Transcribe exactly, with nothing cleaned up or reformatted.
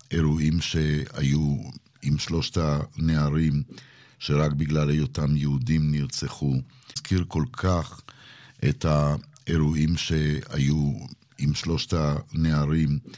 האירועים שהיו עם שלושת הנערים שרק בגלל היותם יהודים נרצחו. הזכיר כל כך את האירועים שהיו עם שלושת הנערים